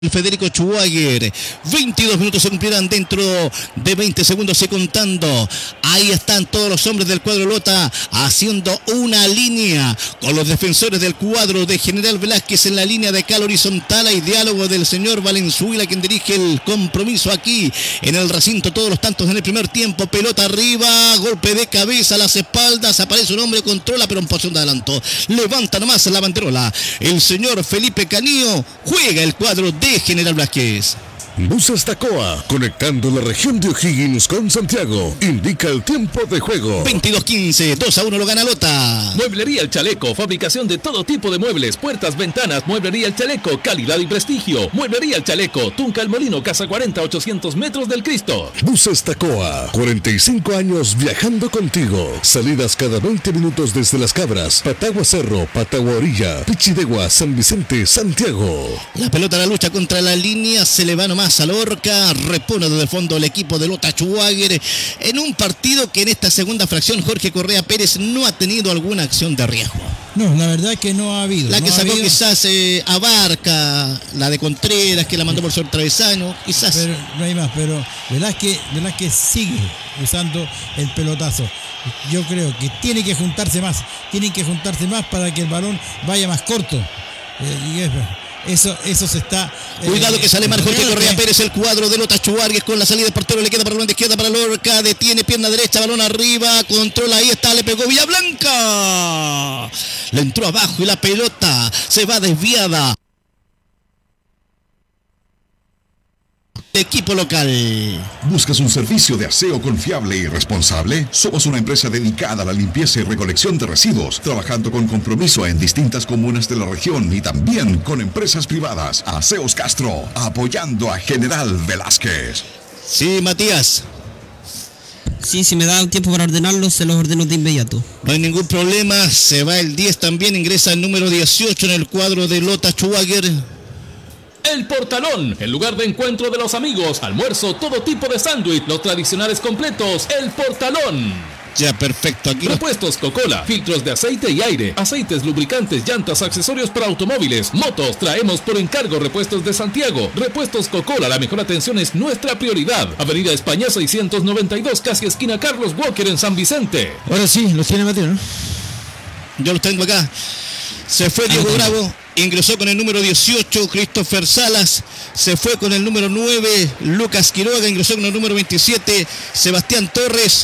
Federico Schwager. 22 minutos se cumplirán dentro de 20 segundos y contando. Ahí están todos los hombres del cuadro Lota haciendo una línea con los defensores del cuadro de General Velázquez en la línea de cal horizontal. Hay diálogo del señor Valenzuela, quien dirige el compromiso aquí en el recinto. Todos los tantos en el primer tiempo. Pelota arriba, golpe de cabeza a las espaldas. Aparece un hombre, controla, pero en posición de adelanto. Levanta nomás la banderola. El señor Felipe Canillo. Juega el cuadro de General Velázquez. Buses Tacoa, conectando la región de O'Higgins con Santiago. Indica el tiempo de juego. 22-15, 2-1 lo gana Lota. Mueblería El Chaleco, fabricación de todo tipo de muebles, puertas, ventanas. Mueblería El Chaleco, calidad y prestigio. Mueblería El Chaleco, Tunca El Molino, Casa 40, 800 metros del Cristo. Buses Tacoa, 45 años viajando contigo. Salidas cada 20 minutos desde Las Cabras, Patagua Cerro, Patagua Orilla, Pichidegua, San Vicente, Santiago. La pelota a la lucha contra la línea, se le va nomás a Lorca, repone desde el fondo el equipo de Lota Schwager en un partido que en esta segunda fracción Jorge Correa Pérez no ha tenido alguna acción de riesgo. No, la verdad es que no ha habido. La que sacó quizás Abarca, la de Contreras, que la mandó por sobre el travesaño, quizás. Pero no hay más, pero Velázquez sigue usando el pelotazo. Yo creo que tienen que juntarse más para que el balón vaya más corto. Eso se está... Cuidado que sale mal Jorge Correa Pérez, el cuadro de Lota Schwager con la salida de portero, le queda para la banda izquierda para Lorca, detiene pierna derecha, balón arriba, controla, ahí está, le pegó Villablanca, le entró abajo y la pelota se va desviada. Equipo local. ¿Buscas un servicio de aseo confiable y responsable? Somos una empresa dedicada a la limpieza y recolección de residuos, trabajando con compromiso en distintas comunas de la región y también con empresas privadas. Aseos Castro, apoyando a General Velázquez. Sí, Matías. Sí, si me da un tiempo para ordenarlos, se los ordeno de inmediato. No hay ningún problema, se va el 10 también, ingresa el número 18 en el cuadro de Lota Schwager. El Portalón, el lugar de encuentro de los amigos, almuerzo, todo tipo de sándwich, los tradicionales completos. El Portalón. Ya, perfecto. Aquí repuestos Coca-Cola, filtros de aceite y aire, aceites, lubricantes, llantas, accesorios para automóviles, motos. Traemos por encargo repuestos de Santiago. Repuestos Coca-Cola, la mejor atención es nuestra prioridad. Avenida España 692, casi esquina Carlos Walker en San Vicente. Ahora sí, los tiene Mateo, ¿no? Yo los tengo acá. Se fue Diego Bravo, ingresó con el número 18, Christopher Salas, se fue con el número 9, Lucas Quiroga, ingresó con el número 27, Sebastián Torres,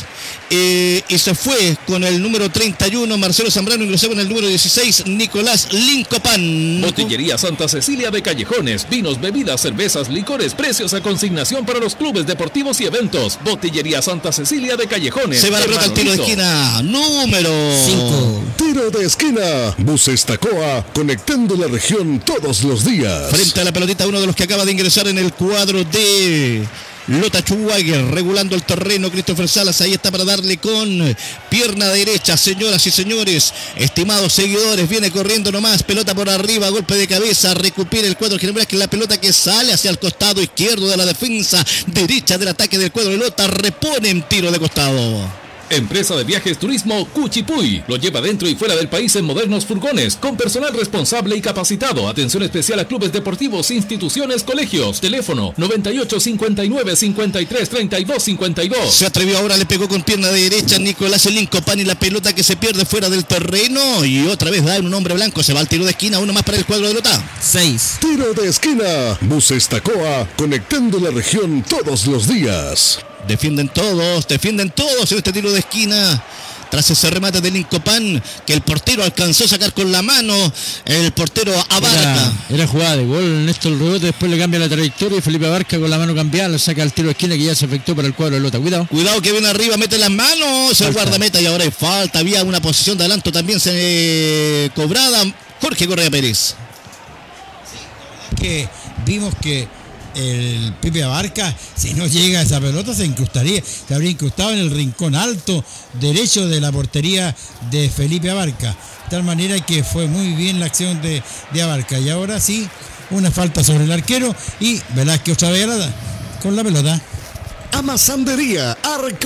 y se fue con el número 31, Marcelo Zambrano, ingresó con el número 16, Nicolás Lincopan. Botillería Santa Cecilia de Callejones, vinos, bebidas, cervezas, licores, precios a consignación para los clubes deportivos y eventos. Botillería Santa Cecilia de Callejones. Se va a la pelota al tiro de esquina, número 5. Tiro de esquina, Buses Tacoa, conectando la región todos los días. Frente a la pelotita, uno de los que acaba de ingresar en el cuadro de Lota Schwager, regulando el terreno, Christopher Salas, ahí está para darle con pierna derecha, señoras y señores, estimados seguidores, viene corriendo nomás, pelota por arriba, golpe de cabeza, recupera el cuadro general, que la pelota que sale hacia el costado izquierdo de la defensa, derecha del ataque del cuadro de Lota, repone en tiro de costado. Empresa de Viajes Turismo Cuchipuy. Lo lleva dentro y fuera del país en modernos furgones, con personal responsable y capacitado. Atención especial a clubes deportivos, instituciones, colegios. Teléfono 98 59 53 32 52. Se atrevió ahora, le pegó con pierna derecha Nicolás Lincopan y la pelota que se pierde fuera del terreno. Y otra vez da un hombre blanco, se va al tiro de esquina, uno más para el cuadro de Lota. 6. Tiro de esquina, Buses Tacoa, conectando la región todos los días. Defienden todos en este tiro de esquina. Tras ese remate de Lincopan, que el portero alcanzó a sacar con la mano, el portero Abarca. Era jugada de gol, Néstor el rebote, después le cambia la trayectoria y Felipe Abarca con la mano cambiada le saca el tiro de esquina que ya se efectuó para el cuadro de Lota. Cuidado que viene arriba, mete las manos, el guardameta y ahora hay falta. Había una posición de adelanto también cobrada. Jorge Correa Pérez. Que vimos que el Pipe Abarca, si no llega a esa pelota, se habría incrustado en el rincón alto derecho de la portería de Felipe Abarca. De tal manera que fue muy bien la acción de Abarca. Y ahora sí, una falta sobre el arquero y Velázquez otra vez con la pelota. Amasandería Arca.